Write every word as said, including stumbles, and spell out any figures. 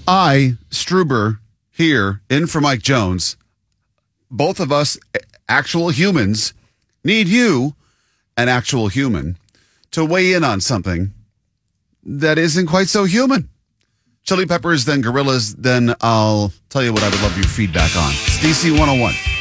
I, Struber, here, in for Mike Jones, both of us actual humans need you, an actual human, to weigh in on something that isn't quite so human. Chili Peppers, then Gorillas, then I'll tell you what I would love your feedback on. It's D C one oh one.